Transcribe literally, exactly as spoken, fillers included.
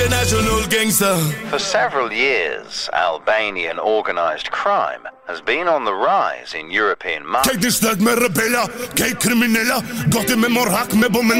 international gangster. For several years, Albanian organised crime has been on the rise in European markets. Kej nistat me rebella, kej kriminella, għoti me morħak me